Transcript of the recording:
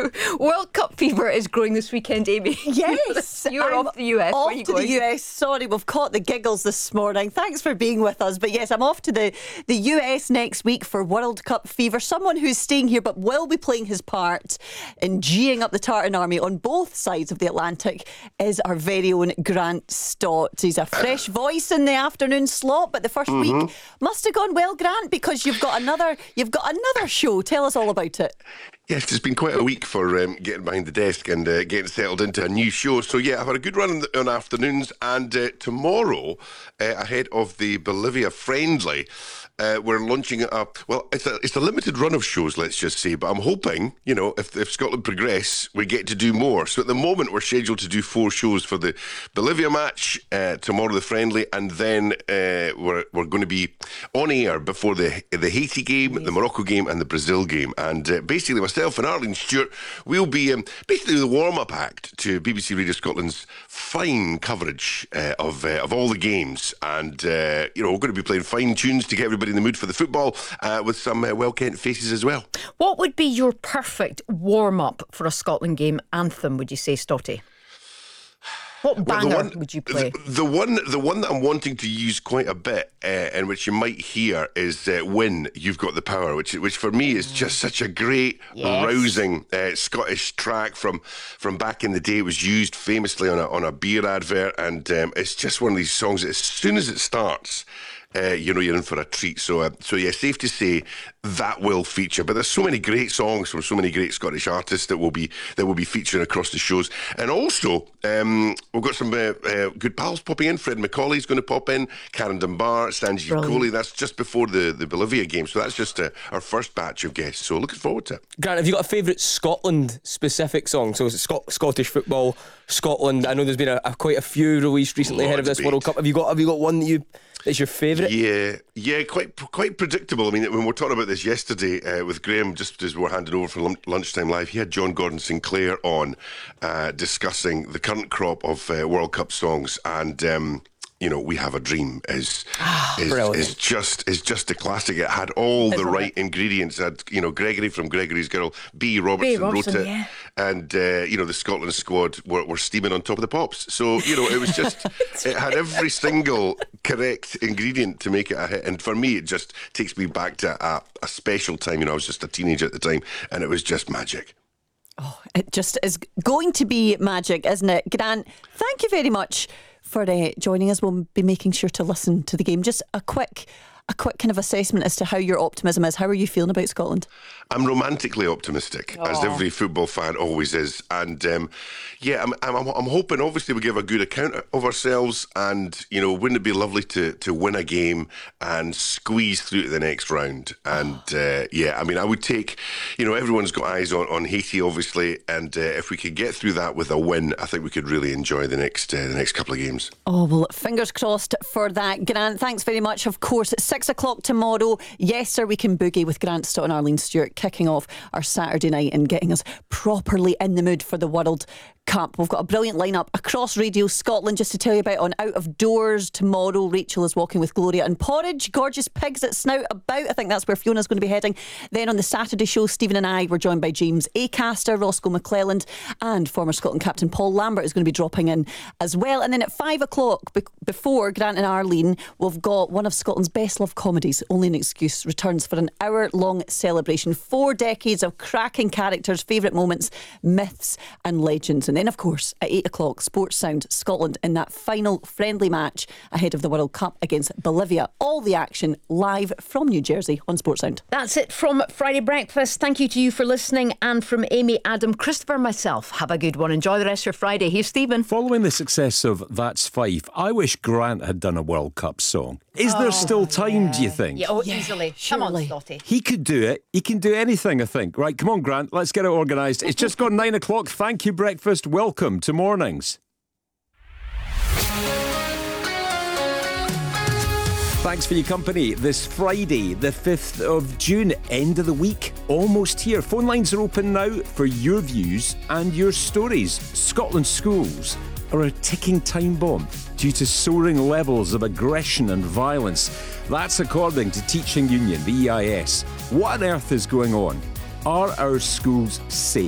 World Cup fever is growing this weekend, Amy. Yes. You're off to the US. Off Where are you to going? the US. Sorry, we've caught the giggles this morning. Thanks for being with us. But yes, I'm off to the US next week for World Cup fever. Someone who's staying here but will be playing his part in G'ing up the Tartan Army on both sides of the Atlantic is our very own Grant Stott. He's a fresh voice in the afternoon slot, but the first week must have gone well, Grant, because you've got another show. Tell us all about it. Yes, it's been quite a week for getting behind the desk and getting settled into a new show. So yeah, I've had a good run on afternoons, and tomorrow, ahead of the Bolivia friendly, we're launching it's a limited run of shows, let's just say, but I'm hoping, if Scotland progress, we get to do more. So at the moment, we're scheduled to do 4 shows for the Bolivia match, tomorrow the friendly, and then we're going to be on air before the Haiti game, the Morocco game, and the Brazil game. And basically, myself and Arlene Stewart will be basically the warm-up act to BBC Radio Scotland's fine coverage of all the games. And, we're going to be playing fine tunes to get everybody in the mood for the football with some well-kent faces as well. What would be your perfect warm-up for a Scotland game anthem, would you say, Stotty? What banger would you play? The one that I'm wanting to use quite a bit, and which you might hear, is "Win, You've Got the Power," which for me is just such a great, rousing Scottish track from back in the day. It was used famously on a beer advert, and it's just one of these songs that as soon as it starts, you're in for a treat. So yeah, safe to say that will feature. But there's so many great songs from so many great Scottish artists that will be featuring across the shows. And also, we've got some good pals popping in. Fred Macaulay's going to pop in. Karen Dunbar, Sanjeev Kohli. That's just before the Bolivia game. So that's just our first batch of guests. So looking forward to it. Grant, have you got a favourite Scotland-specific song? So it's Scottish football, Scotland. I know there's been quite a few released recently ahead of this World Cup. Have you got one that's your favourite? Yeah, quite predictable. I mean, when we were talking about this yesterday with Graham, just as we were handing over for Lunchtime Live, he had John Gordon Sinclair on discussing the current crop of World Cup songs, and We Have a Dream is just a classic. It had all the right ingredients. It had Gregory from Gregory's Girl, B. Robertson wrote it, yeah. and the Scotland squad were steaming on top of the pops. So it was just it had every single correct ingredient to make it a hit. And for me, it just takes me back to a special time. I was just a teenager at the time, and it was just magic. Oh, it just is going to be magic, isn't it? Grant, thank you very much for joining us. We'll be making sure to listen to the game. Just a quick kind of assessment as to how your optimism is. How are you feeling about Scotland? I'm romantically optimistic, as every football fan always is. And I'm hoping, obviously, we give a good account of ourselves, and wouldn't it be lovely to win a game and squeeze through to the next round? And I would take, everyone's got eyes on Haiti, obviously, and if we could get through that with a win, I think we could really enjoy the next couple of games. Oh, well, fingers crossed for that. Grant, thanks very much. Of course, it's 6 o'clock tomorrow. Yes, sir, we can boogie with Grant Stott and Arlene Stewart, kicking off our Saturday night and getting us properly in the mood for the World Cup. We've got a brilliant lineup across Radio Scotland just to tell you about on Out of Doors tomorrow. Rachel is walking with Gloria and Porridge. Gorgeous pigs at Snout About. I think that's where Fiona's going to be heading. Then on the Saturday show, Stephen and I were joined by James Acaster, Roscoe McClelland, and former Scotland captain Paul Lambert is going to be dropping in as well. And then at 5 o'clock, before Grant and Arlene, we've got one of Scotland's best loved comedies, Only an Excuse, returns for an hour-long celebration. 4 decades of cracking characters, favourite moments, myths and legends. And then, of course, at 8 o'clock, Sports Sound Scotland in that final friendly match ahead of the World Cup against Bolivia. All the action live from New Jersey on Sports Sound. That's it from Friday Breakfast. Thank you to you for listening, and from Amy, Adam, Christopher, myself. Have a good one. Enjoy the rest of your Friday. Here's Stephen. Following the success of That's Fife, I wish Grant had done a World Cup song. Is there still time, do you think? Yeah, easily. Come on, Stotty. He could do it. He can do anything, I think. Right, come on, Grant. Let's get it organised. It's just gone 9 o'clock. Thank you, breakfast. Welcome to Mornings. Thanks for your company this Friday, the 5th of June, end of the week, almost here. Phone lines are open now for your views and your stories. Scotland schools are a ticking time bomb due to soaring levels of aggression and violence. That's according to Teaching Union, the EIS. What on earth is going on? Are our schools safe?